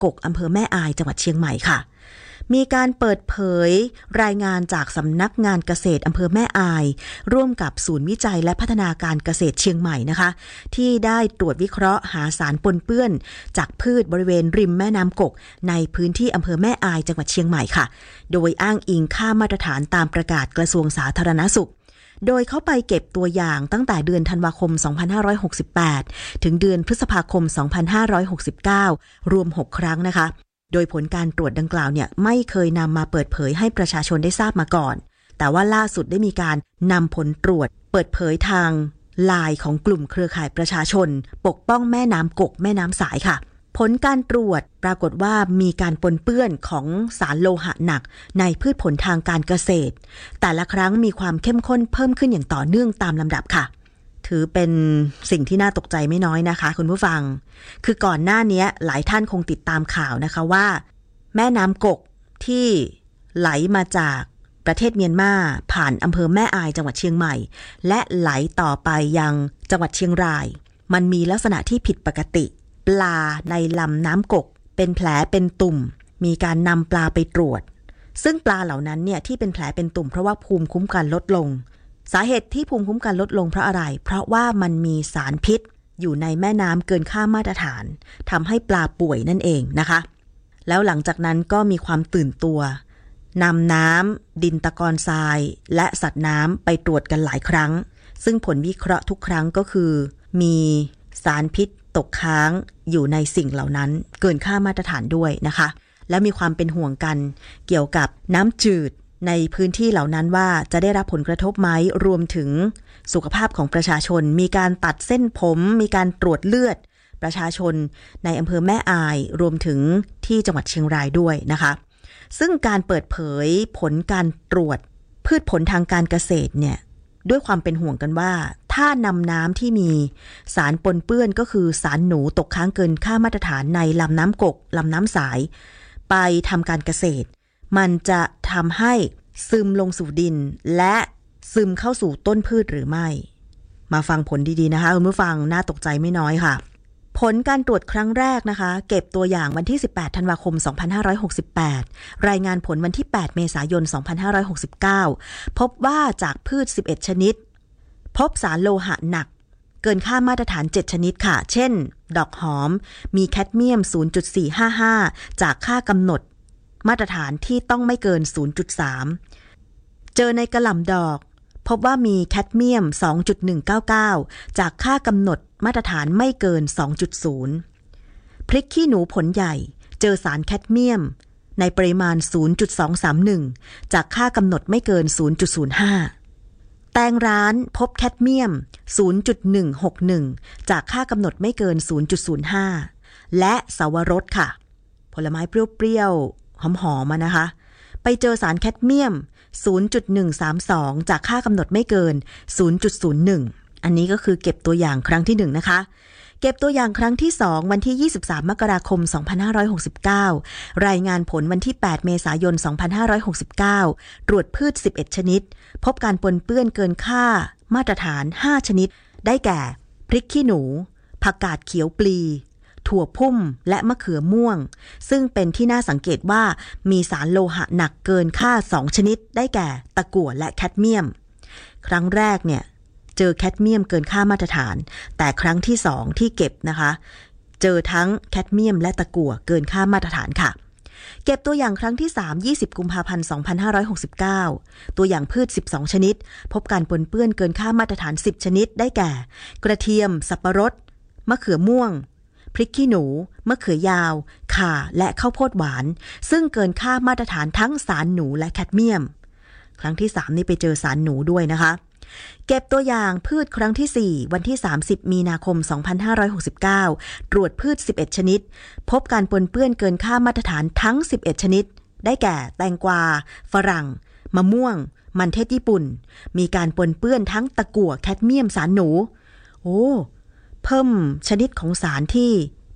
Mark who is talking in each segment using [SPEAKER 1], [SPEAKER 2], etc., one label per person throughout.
[SPEAKER 1] กกอำเภอแม่อายจังหวัดเชียงใหม่ค่ะมีการเปิดเผยรายงานจากสำนักงานเกษตรอำเภอแม่อายร่วมกับศูนย์วิจัยและพัฒนาการเกษตรเชียงใหม่นะคะที่ได้ตรวจวิเคราะห์หาสารปนเปื้อนจากพืชบริเวณริมแม่น้ำกกในพื้นที่อำเภอแม่อายจังหวัดเชียงใหม่ค่ะโดยอ้างอิงค่ามาตรฐานตามประกาศกระทรวงสาธารณสุขโดยเข้าไปเก็บตัวอย่างตั้งแต่เดือนธันวาคม2568ถึงเดือนพฤษภาคม2569รวม6ครั้งนะคะโดยผลการตรวจดังกล่าวเนี่ยไม่เคยนำมาเปิดเผยให้ประชาชนได้ทราบมาก่อนแต่ว่าล่าสุดได้มีการนำผลตรวจเปิดเผยทางไลน์ของกลุ่มเครือข่ายประชาชนปกป้องแม่น้ำกกแม่น้ำสายค่ะผลการตรวจปรากฏว่ามีการปนเปื้อนของสารโลหะหนักในพืชผลทางการเกษตรแต่ละครั้งมีความเข้มข้นเพิ่มขึ้นอย่างต่อเนื่องตามลำดับค่ะถือเป็นสิ่งที่น่าตกใจไม่น้อยนะคะคุณผู้ฟังคือก่อนหน้านี้หลายท่านคงติดตามข่าวนะคะว่าแม่น้ำกกที่ไหลมาจากประเทศเมียนมาผ่านอำเภอแม่อายจังหวัดเชียงใหม่และไหลต่อไปยังจังหวัดเชียงรายมันมีลักษณะที่ผิดปกติปลาในลำน้ำกกเป็นแผลเป็นตุ่มมีการนำปลาไปตรวจซึ่งปลาเหล่านั้นเนี่ยที่เป็นแผลเป็นตุ่มเพราะว่าภูมิคุ้มกันลดลงสาเหตุที่ภูมิคุ้มกันลดลงเพราะอะไรเพราะว่ามันมีสารพิษอยู่ในแม่น้ำเกินค่ามาตรฐานทำให้ปลาป่วยนั่นเองนะคะแล้วหลังจากนั้นก็มีความตื่นตัวนำน้ำดินตะกอนทรายและสัตว์น้ำไปตรวจกันหลายครั้งซึ่งผลวิเคราะห์ทุกครั้งก็คือมีสารพิษตกค้างอยู่ในสิ่งเหล่านั้นเกินค่ามาตรฐานด้วยนะคะและมีความเป็นห่วงกันเกี่ยวกับน้ำจืดในพื้นที่เหล่านั้นว่าจะได้รับผลกระทบไหมรวมถึงสุขภาพของประชาชนมีการตัดเส้นผมมีการตรวจเลือดประชาชนในอำเภอแม่อายรวมถึงที่จังหวัดเชียงรายด้วยนะคะซึ่งการเปิดเผยผลการตรวจพืชผลทางการเกษตรเนี่ยด้วยความเป็นห่วงกันว่าถ้านำน้ำที่มีสารปนเปื้อนก็คือสารหนูตกค้างเกินค่ามาตรฐานในลำน้ำกกลำน้ำสายไปทำการเกษตรมันจะทำให้ซึมลงสู่ดินและซึมเข้าสู่ต้นพืชหรือไม่มาฟังผลดีๆนะคะคุณผู้ฟังน่าตกใจไม่น้อยค่ะผลการตรวจครั้งแรกนะคะเก็บตัวอย่างวันที่18ธันวาคม2568รายงานผลวันที่8เมษายน2569พบว่าจากพืช11ชนิดพบสารโลหะหนักเกินค่ามาตรฐาน7ชนิดค่ะเช่นดอกหอมมีแคดเมียม 0.455 จากค่ากำหนดมาตรฐานที่ต้องไม่เกิน 0.3 เจอในกระหล่ำดอกพบว่ามีแคดเมียม 2.199 จากค่ากำหนดมาตรฐานไม่เกิน 2.0 พริกขี้หนูผลใหญ่เจอสารแคดเมียมในปริมาณ 0.231 จากค่ากำหนดไม่เกิน 0.05 แตงร้านพบแคดเมียม 0.161 จากค่ากำหนดไม่เกิน 0.05 และสวรสค่ะผลไม้เปรี้ยวๆหอมๆนะคะไปเจอสารแคดเมียม 0.132 จากค่ากำหนดไม่เกิน 0.01 อันนี้ก็คือเก็บตัวอย่างครั้งที่1นะคะเก็บตัวอย่างครั้งที่2วันที่23มกราคม2569รายงานผลวันที่8เมษายน2569ตรวจพืช11ชนิดพบการปนเปื้อนเกินค่ามาตรฐาน5ชนิดได้แก่พริกขี้หนูผักกาดเขียวปลีถั่วพุ่มและมะเขือม่วงซึ่งเป็นที่น่าสังเกตว่ามีสารโลหะหนักเกินค่า2ชนิดได้แก่ตะกั่วและแคดเมียมครั้งแรกเนี่ยเจอแคดเมียมเกินค่ามาตรฐานแต่ครั้งที่2ที่เก็บนะคะเจอทั้งแคดเมียมและตะกั่วเกินค่ามาตรฐานค่ะเก็บตัวอย่างครั้งที่3 20กุมภาพันธ์2569ตัวอย่างพืช12ชนิดพบการปนเปื้อนเกินค่ามาตรฐาน10ชนิดได้แก่กระเทียมสับปะรดมะเขือม่วงพริกขี้หนูมะเขือยาวข่าและข้าวโพดหวานซึ่งเกินค่ามาตรฐานทั้งสารหนูและแคดเมียมครั้งที่3นี่ไปเจอสารหนูด้วยนะคะเก็บตัวอย่างพืชครั้งที่4วันที่30มีนาคม2569ตรวจพืช11ชนิดพบการปนเปื้อนเกินค่ามาตรฐานทั้ง11ชนิดได้แก่แตงกวาฝรั่งมะม่วงมันเทศญี่ปุ่นมีการปนเปื้อนทั้งตะกั่วแคดเมียมสารหนูเพิ่มชนิดของสารที่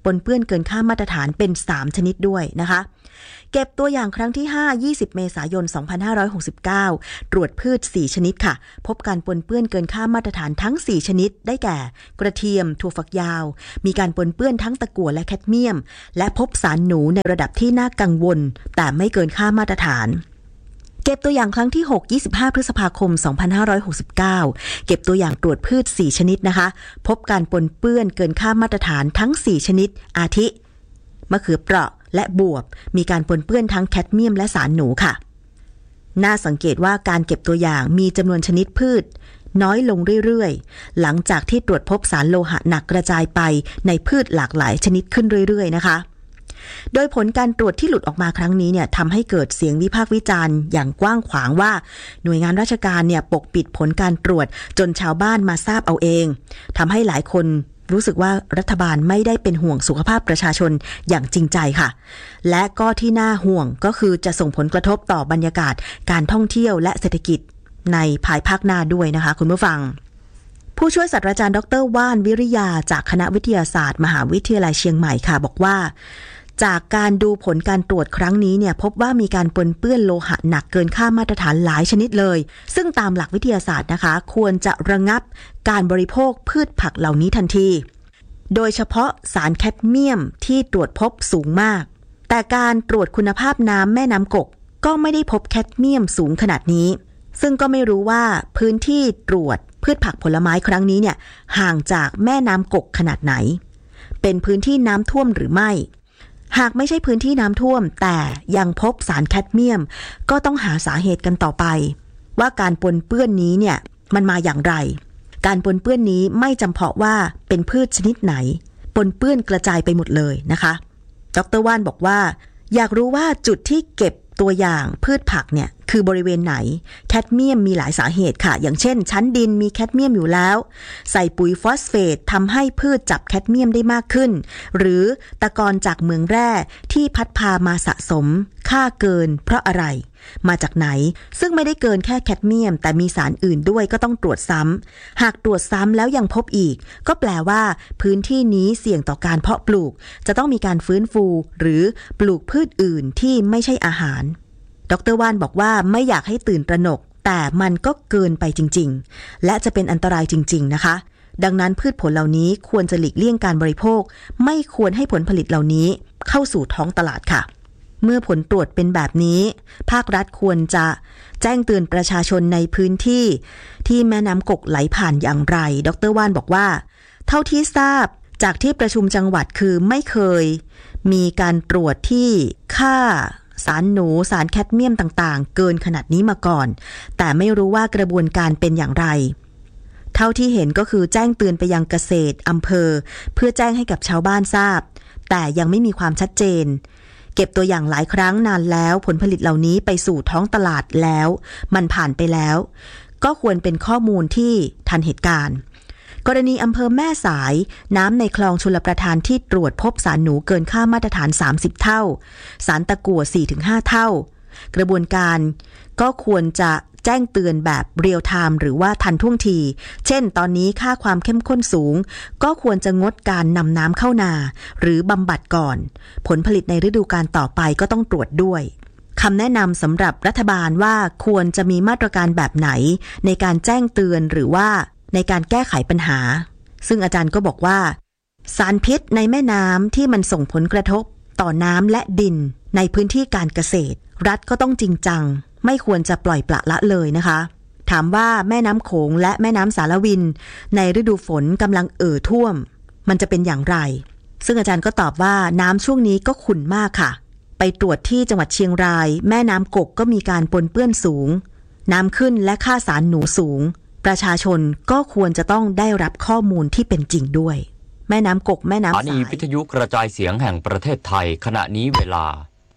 [SPEAKER 1] ปนเปื้อนเกินค่ามาตรฐานเป็น3ชนิดด้วยนะคะเก็บตัวอย่างครั้งที่5 20 เมษายน 2569ตรวจพืช4ชนิดค่ะพบการปนเปื้อนเกินค่ามาตรฐานทั้ง4ชนิดได้แก่กระเทียมถั่วฝักยาวมีการปนเปื้อนทั้งตะกั่วและแคดเมียมและพบสารหนูในระดับที่น่ากังวลแต่ไม่เกินค่ามาตรฐานเก็บตัวอย่างครั้งที่6 25 พฤษภาคม 2569เก็บตัวอย่างตรวจพืช4ชนิดนะคะพบการปนเปื้อนเกินค่ามาตรฐานทั้ง4ชนิดอาทิมะเขือเปราะและบวบมีการปนเปื้อนทั้งแคดเมียมและสารหนูค่ะน่าสังเกตว่าการเก็บตัวอย่างมีจำนวนชนิดพืชน้อยลงเรื่อยๆหลังจากที่ตรวจพบสารโลหะหนักกระจายไปในพืชหลากหลายชนิดขึ้นเรื่อยๆนะคะโดยผลการตรวจที่หลุดออกมาครั้งนี้เนี่ยทำให้เกิดเสียงวิพากษ์วิจารณ์อย่างกว้างขวางว่าหน่วยงานราชการเนี่ยปกปิดผลการตรวจจนชาวบ้านมาทราบเอาเองทำให้หลายคนรู้สึกว่ารัฐบาลไม่ได้เป็นห่วงสุขภาพประชาชนอย่างจริงใจค่ะและก็ที่น่าห่วงก็คือจะส่งผลกระทบต่อบรรยากาศการท่องเที่ยวและเศรษฐกิจในภายภาคหน้าด้วยนะคะคุณผู้ฟังผู้ช่วยศาสตราจารย์ดร.ว่านวิริยาจากคณะวิทยาศาสตร์มหาวิทยาลัยเชียงใหม่ค่ะบอกว่าจากการดูผลการตรวจครั้งนี้เนี่ยพบว่ามีการปนเปื้อนโลหะหนักเกินค่ามาตรฐานหลายชนิดเลยซึ่งตามหลักวิทยาศาสตร์นะคะควรจะระงับการบริโภคพืชผักเหล่านี้ทันทีโดยเฉพาะสารแคดเมียมที่ตรวจพบสูงมากแต่การตรวจคุณภาพน้ำแม่น้ำกกก็ไม่ได้พบแคดเมียมสูงขนาดนี้ซึ่งก็ไม่รู้ว่าพื้นที่ตรวจพืชผักผลไม้ครั้งนี้เนี่ยห่างจากแม่น้ำกกขนาดไหนเป็นพื้นที่น้ำท่วมหรือไม่หากไม่ใช่พื้นที่น้ำท่วมแต่ยังพบสารแคดเมียมก็ต้องหาสาเหตุกันต่อไปว่าการปนเปื้อนนี้เนี่ยมันมาอย่างไรการปนเปื้อนนี้ไม่จำเพาะว่าเป็นพืชชนิดไหนปนเปื้อนกระจายไปหมดเลยนะคะดร.ว่านบอกว่าอยากรู้ว่าจุดที่เก็บตัวอย่างพืชผักเนี่ยคือบริเวณไหนแคดเมียมมีหลายสาเหตุค่ะอย่างเช่นชั้นดินมีแคดเมียมอยู่แล้วใส่ปุ๋ยฟอสเฟตทำให้พืชจับแคดเมียมได้มากขึ้นหรือตะกอนจากเมืองแร่ที่พัดพามาสะสมค่าเกินเพราะอะไรมาจากไหนซึ่งไม่ได้เกินแค่แคดเมียมแต่มีสารอื่นด้วยก็ต้องตรวจซ้ำหากตรวจซ้ำแล้วยังพบอีกก็แปลว่าพื้นที่นี้เสี่ยงต่อการเพาะปลูกจะต้องมีการฟื้นฟูหรือปลูกพืชอื่นที่ไม่ใช่อาหารดร.ว่านบอกว่าไม่อยากให้ตื่นตระหนกแต่มันก็เกินไปจริงๆและจะเป็นอันตรายจริงๆนะคะดังนั้นพืชผลเหล่านี้ควรจะหลีกเลี่ยงการบริโภคไม่ควรให้ผลผลิตเหล่านี้เข้าสู่ท้องตลาดค่ะเมื่อผลตรวจเป็นแบบนี้ภาครัฐควรจะแจ้งเตือนประชาชนในพื้นที่ที่แม่น้ำกกไหลผ่านอย่างไรดร.ว่านบอกว่าเท่าที่ทราบจากที่ประชุมจังหวัดคือไม่เคยมีการตรวจที่ค่าสารหนูสารแคดเมียมต่างๆเกินขนาดนี้มาก่อนแต่ไม่รู้ว่ากระบวนการเป็นอย่างไรเท่าที่เห็นก็คือแจ้งเตือนไปยังเกษตรอำเภอเพื่อแจ้งให้กับชาวบ้านทราบแต่ยังไม่มีความชัดเจนเก็บตัวอย่างหลายครั้งนานแล้วผลผลิตเหล่านี้ไปสู่ท้องตลาดแล้วมันผ่านไปแล้วก็ควรเป็นข้อมูลที่ทันเหตุการณ์กรณีอำเภอแม่สายน้ำในคลองชลประทานที่ตรวจพบสารหนูเกินค่ามาตรฐาน30เท่าสารตะกั่ว 4-5 เท่ากระบวนการก็ควรจะแจ้งเตือนแบบเรียลไทม์หรือว่าทันท่วงทีเช่นตอนนี้ค่าความเข้มข้นสูงก็ควรจะงดการนำน้ำเข้านาหรือบำบัดก่อนผลผลิตในฤดูกาลต่อไปก็ต้องตรวจด้วยคำแนะนำสำหรับรัฐบาลว่าควรจะมีมาตรการแบบไหนในการแจ้งเตือนหรือว่าในการแก้ไขปัญหาซึ่งอาจารย์ก็บอกว่าสารพิษในแม่น้ำที่มันส่งผลกระทบต่อน้ำและดินในพื้นที่การเกษตรรัฐก็ต้องจริงจังไม่ควรจะปล่อยปละละเลยนะคะถามว่าแม่น้ำโขงและแม่น้ำสารวินในฤดูฝนกำลังท่วมมันจะเป็นอย่างไรซึ่งอาจารย์ก็ตอบว่าน้ำช่วงนี้ก็ขุ่นมากค่ะไปตรวจที่จังหวัดเชียงรายแม่น้ำกกก็มีการปนเปื้อนสูงน้ำขึ้นและค่าสารหนูสูงประชาชนก็ควรจะต้องได้รับข้อมูลที่เป็นจริงด้วยแม่น้ำกกแม่น้ำสายสถานี
[SPEAKER 2] วิทยุกระจายเสียงแห่งประเทศไทยขณะนี้เวลา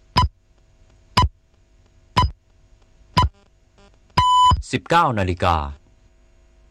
[SPEAKER 2] 19 นาฬิกา